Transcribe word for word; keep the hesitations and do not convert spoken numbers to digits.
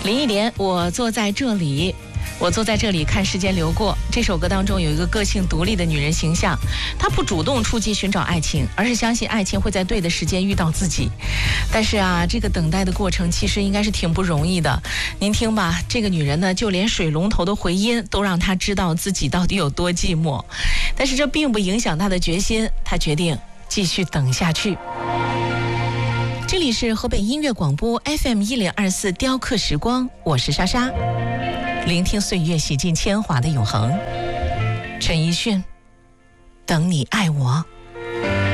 林忆莲，我坐在这里，我坐在这里看时间流过。这首歌当中有一个个性独立的女人形象，她不主动出击寻找爱情，而是相信爱情会在对的时间遇到自己。但是啊，这个等待的过程其实应该是挺不容易的。您听吧，这个女人呢，就连水龙头的回音都让她知道自己到底有多寂寞。但是这并不影响她的决心，她决定继续等下去。这里是河北音乐广播 F M 一零二四雕刻时光，我是莎莎，聆听岁月洗尽铅华的永恒。陈奕迅，等你爱我。